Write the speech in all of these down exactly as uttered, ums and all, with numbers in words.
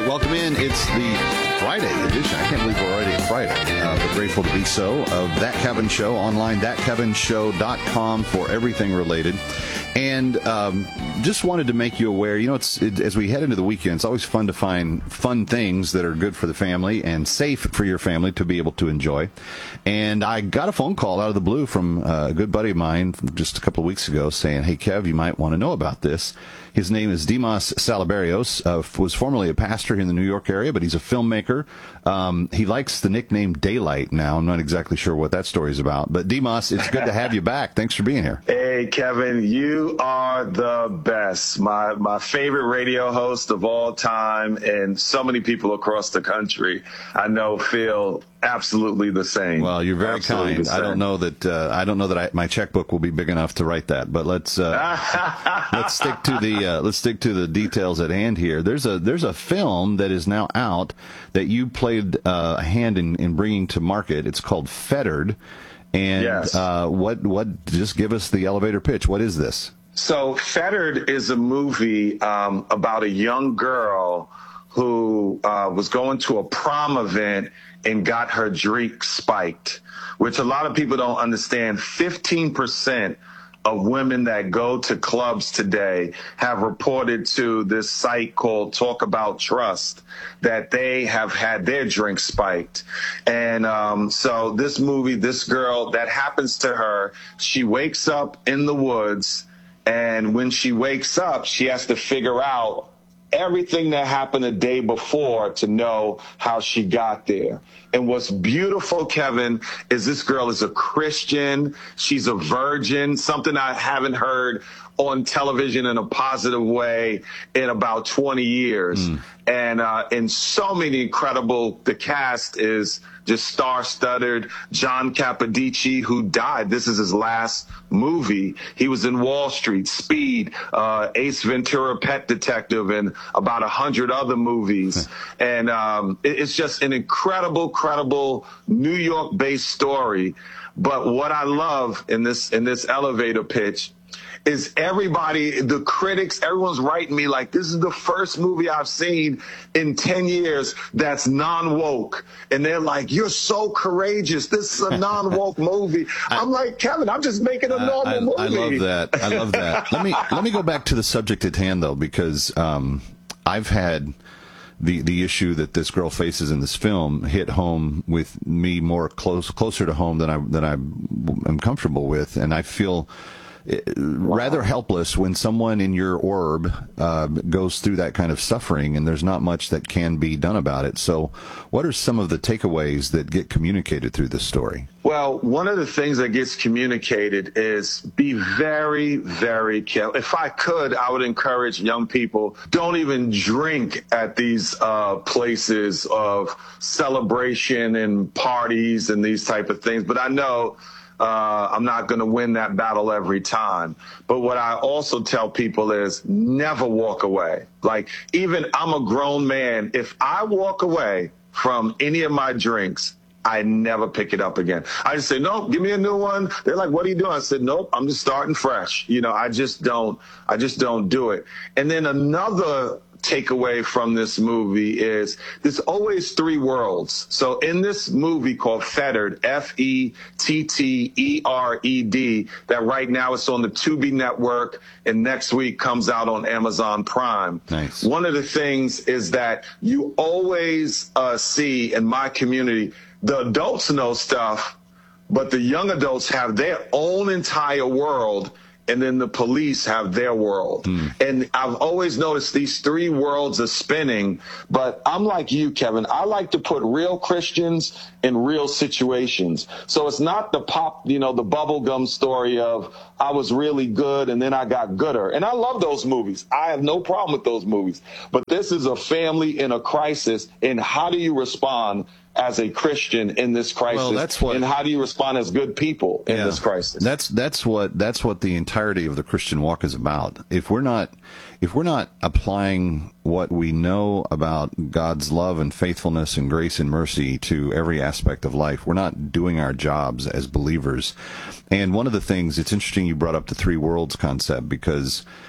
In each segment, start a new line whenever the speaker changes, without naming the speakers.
welcome in. It's the Friday edition. I can't believe we're already at Friday, uh, but grateful to be so, of That Kevin Show, online, that kevin show dot com for everything related. And um, just wanted to make you aware, you know, it's it, as we head into the weekend, it's always fun to find fun things that are good for the family and safe for your family to be able to enjoy. And I got a phone call out of the blue from a good buddy of mine just a couple of weeks ago saying, hey, Kev, you might want to know about this. His name is Dimas Salaberios, uh, was formerly a pastor here in the New York area, but he's a filmmaker. Um, he likes the nickname Daylight now. I'm not exactly sure what that story is about. But Dimas, it's good to have you back. Thanks for being here.
Hey, Kevin, you are the best. My my favorite radio host of all time, and so many people across the country I know feel absolutely the same.
Well, you're very absolutely kind. I don't know that uh, I don't know that I, my checkbook will be big enough to write that, but let's uh, let's stick to the uh, let's stick to the details at hand here. There's a there's a film that is now out that you played uh, a hand in, in bringing to market. It's called Fettered. And
yes.
uh, what what just give us the elevator pitch. What is this?
So Fettered is a movie um, about a young girl who uh, was going to a prom event and got her drink spiked, which a lot of people don't understand. fifteen percent of women that go to clubs today have reported to this site called Talk About Trust that they have had their drink spiked. And um, so this movie, this girl, that happens to her, she wakes up in the woods, and when she wakes up, she has to figure out everything that happened the day before to know how she got there. And what's beautiful, Kevin, is this girl is a Christian. She's a virgin, something I haven't heard on television in a positive way in about twenty years. Mm. And uh, and so many incredible, the cast is just star-studded. John Capodici, who died, this is his last movie. He was in Wall Street, Speed, uh, Ace Ventura, Pet Detective, and about a hundred other movies. and um, it, it's just an incredible, incredible New York-based story. But what I love in this in this elevator pitch is everybody, the critics, everyone's writing me like, this is the first movie I've seen in ten years that's non-woke. And they're like, you're so courageous. This is a non-woke movie. I, I'm like, Kevin, I'm just making a normal
I,
movie.
I love that. I love that. let me let me go back to the subject at hand, though, because um, I've had the the issue that this girl faces in this film hit home with me more close closer to home than I than I am comfortable with, and I feel rather helpless when someone in your orb uh, goes through that kind of suffering, and there's not much that can be done about it. So what are some of the takeaways that get communicated through this story?
Well, one of the things that gets communicated is be very, very careful. If I could, I would encourage young people, don't even drink at these uh, places of celebration and parties and these type of things. But I know Uh, I'm not going to win that battle every time. But what I also tell people is never walk away. Like, even I'm a grown man. If I walk away from any of my drinks, I never pick it up again. I just say, nope, give me a new one. They're like, what are you doing? I said, nope, I'm just starting fresh. You know, I just don't, I just don't do it. And then another takeaway from this movie is there's always three worlds. So in this movie called Fettered, F E T T E R E D, that right now it's on the Tubi network and next week comes out on Amazon Prime.
Nice.
One of the things is that you always uh, see in my community, the adults know stuff, but the young adults have their own entire world, and then the police have their world. Mm. And I've always noticed these three worlds are spinning, but I'm like you, Kevin. I like to put real Christians in real situations. So it's not the pop, you know, the bubblegum story of I was really good and then I got gooder. And I love those movies. I have no problem with those movies. But this is a family in a crisis, and how do you respond as a Christian in this crisis?
Well, that's what,
and how do you respond as good people in
yeah,
this crisis?
That's that's what that's what the entirety of the Christian walk is about. If we're not if we're not applying what we know about God's love and faithfulness and grace and mercy to every aspect of life, we're not doing our jobs as believers. And one of the things, it's interesting you brought up the three worlds concept, because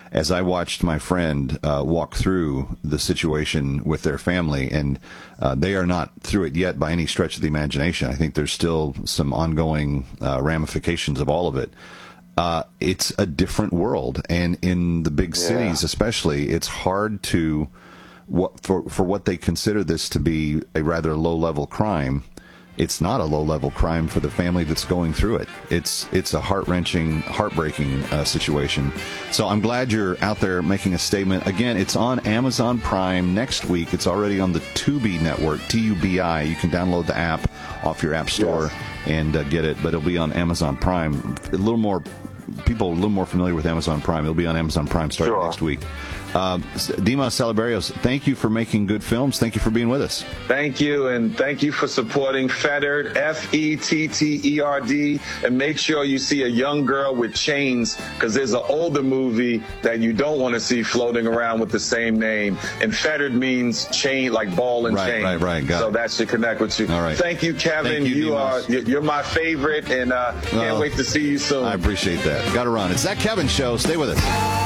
as I watched my friend uh, walk through the situation with their family, and uh, they are not through it yet by any stretch of the imagination. I think there's still some ongoing uh, ramifications of all of it. Uh, it's a different world, and in the big cities, yeah. especially, it's hard to what for for what they consider this to be a rather low-level crime. It's not a low-level crime for the family that's going through it. It's it's a heart-wrenching, heartbreaking uh, situation. So I'm glad you're out there making a statement. Again, it's on Amazon Prime next week. It's already on the Tubi network, T U B I. You can download the app off your app store yes. and uh, get it, but it'll be on Amazon Prime. A little more people a little more familiar with Amazon Prime. It'll be on Amazon Prime starting sure. next week. Uh, Dimas Saliberios, thank you for making good films. Thank you for being with us.
Thank you, and thank you for supporting Fettered, F E T T E R D, and make sure you see a young girl with chains, because there's an older movie that you don't want to see floating around with the same name, and Fettered means chain, like ball and
right,
chain.
Right, right, got
So
it.
that should connect with you.
All right.
Thank you, Kevin.
Thank you,
you
Dimas.
are you're my favorite, and uh, can't
oh,
wait to see you soon.
I appreciate that. Got to run. It's That Kevin Show. Stay with us.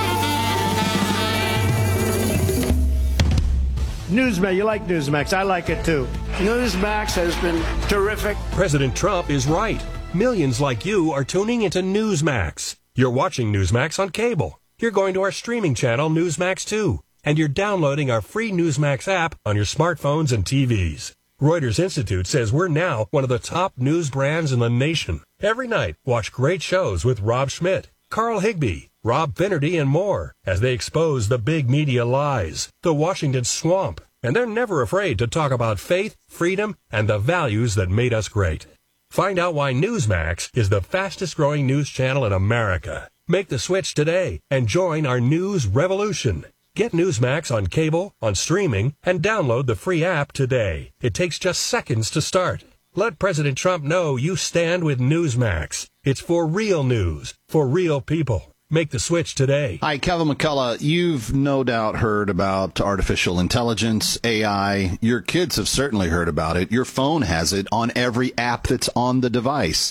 Newsmax, you like Newsmax. I like it too. Newsmax has been terrific.
President Trump is right. Millions like you are tuning into Newsmax. You're watching Newsmax on cable. You're going to our streaming channel, Newsmax two. And you're downloading our free Newsmax app on your smartphones and T Vs. Reuters Institute says we're now one of the top news brands in the nation. Every night, watch great shows with Rob Schmidt, Carl Higbie, Rob Finnerty, and more as they expose the big media lies, the Washington swamp, and they're never afraid to talk about faith, freedom, and the values that made us great. Find out why Newsmax is the fastest-growing news channel in America. Make the switch today and join our news revolution. Get Newsmax on cable, on streaming, and download the free app today. It takes just seconds to start. Let President Trump know you stand with Newsmax. It's for real news, for real people. Make the switch today.
Hi, Kevin McCullough. You've no doubt heard about artificial intelligence, A I. Your kids have certainly heard about it. Your phone has it on every app that's on the device.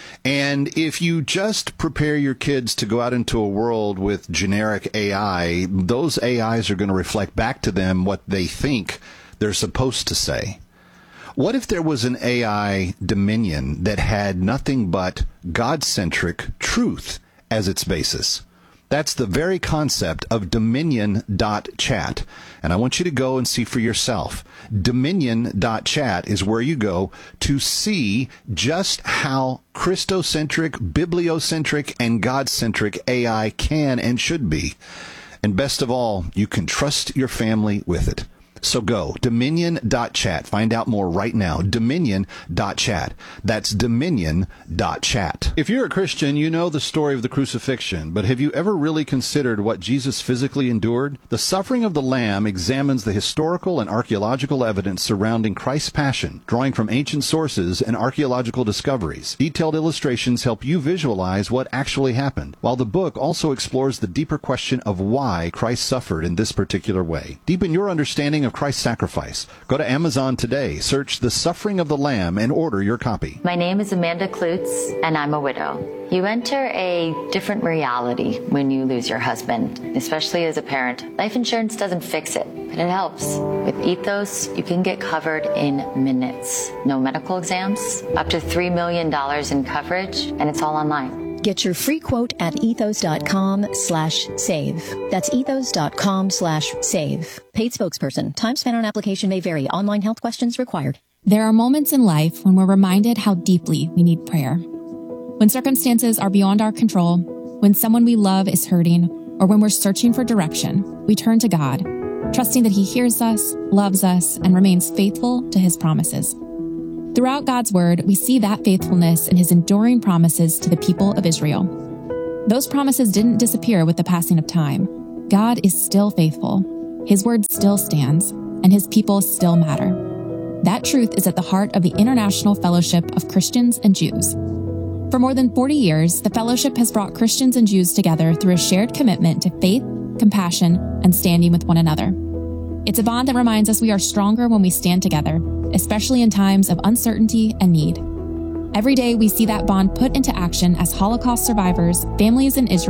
And if you just prepare your kids to go out into a world with generic A I, those A Is are going to reflect back to them what they think they're supposed to say. What if there was an A I dominion that had nothing but God-centric truth as its basis? That's the very concept of Dominion dot chat. And I want you to go and see for yourself. Dominion dot chat is where you go to see just how Christocentric, bibliocentric, and God-centric A I can and should be. And best of all, you can trust your family with it. So go, Dominion dot chat. Find out more right now, Dominion dot chat. That's Dominion dot chat. If you're a Christian, you know the story of the crucifixion, but have you ever really considered what Jesus physically endured? The Suffering of the Lamb examines the historical and archaeological evidence surrounding Christ's passion, drawing from ancient sources and archaeological discoveries. Detailed illustrations help you visualize what actually happened, while the book also explores the deeper question of why Christ suffered in this particular way. Deepen your understanding of Christ's sacrifice. Go to Amazon today, search The Suffering of the Lamb, and order your copy.
My name is Amanda Klutz, and I'm a widow. You enter a different reality when you lose your husband, especially as a parent. Life insurance doesn't fix it, but it helps. With Ethos, you can get covered in minutes. No medical exams, up to three million dollars in coverage, and it's all online.
Get your free quote at ethos.com slash save. That's ethos.com slash save. Paid spokesperson. Time spent on application may vary. Online health questions required.
There are moments in life when we're reminded how deeply we need prayer. When circumstances are beyond our control, when someone we love is hurting, or when we're searching for direction, we turn to God, trusting that He hears us, loves us, and remains faithful to His promises. Throughout God's Word, we see that faithfulness in His enduring promises to the people of Israel. Those promises didn't disappear with the passing of time. God is still faithful. His Word still stands, and His people still matter. That truth is at the heart of the International Fellowship of Christians and Jews. For more than forty years, the fellowship has brought Christians and Jews together through a shared commitment to faith, compassion, and standing with one another. It's a bond that reminds us we are stronger when we stand together, especially in times of uncertainty and need. Every day we see that bond put into action as Holocaust survivors, families in Israel,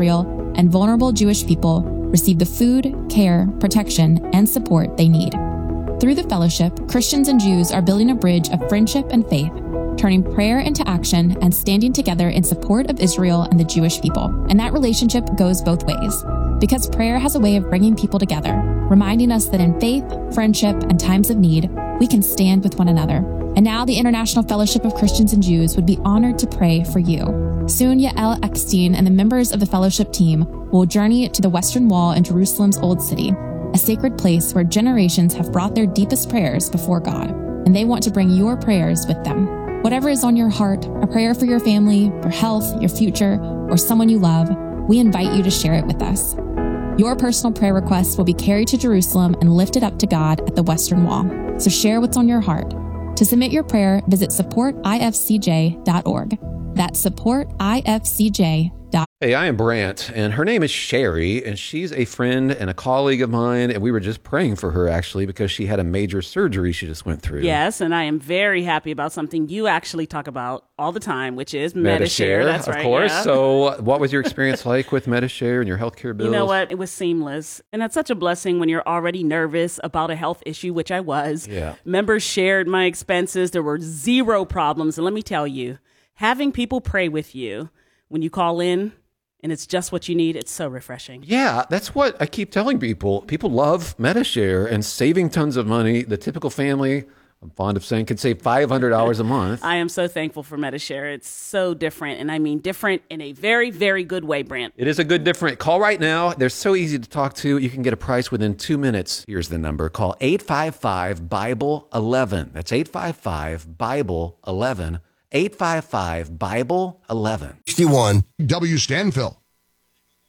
and vulnerable Jewish people receive the food, care, protection, and support they need. Through the fellowship, Christians and Jews are building a bridge of friendship and faith, turning prayer into action and standing together in support of Israel and the Jewish people. And that relationship goes both ways, because prayer has a way of bringing people together, reminding us that in faith, friendship, and times of need, we can stand with one another. And now the International Fellowship of Christians and Jews would be honored to pray for you. Soon, Yael Eckstein and the members of the fellowship team will journey to the Western Wall in Jerusalem's Old City, a sacred place where generations have brought their deepest prayers before God, and they want to bring your prayers with them. Whatever is on your heart, a prayer for your family, your health, your future, or someone you love, we invite you to share it with us. Your personal prayer requests will be carried to Jerusalem and lifted up to God at the Western Wall. So share what's on your heart. To submit your prayer, visit support I F C J dot org. That's support I F C J dot org.
Hey, I am Brant, and her name is Sherry, and she's a friend and a colleague of mine, and we were just praying for her, actually, because she had a major surgery she just went through.
Yes, and I am very happy about something you actually talk about all the time, which is Medi-Share. That's
of
right,
course.
yeah.
So what was your experience like with Medi-Share and your healthcare bills?
You know what? It was seamless, and that's such a blessing when you're already nervous about a health issue, which I was.
Yeah.
Members shared my expenses. There were zero problems, and let me tell you, having people pray with you when you call in, and it's just what you need, it's so refreshing.
Yeah, that's what I keep telling people. People love Medi-Share and saving tons of money. The typical family, I'm fond of saying, could save five hundred dollars a month.
I am so thankful for Medi-Share. It's so different, and I mean different in a very, very good way, Brant.
It is a good different. Call right now. They're so easy to talk to. You can get a price within two minutes. Here's the number. Call eight five five, Bible eleven. That's eight five five, Bible eleven. eight five five, Bible eleven.
sixty-one W Stanfill.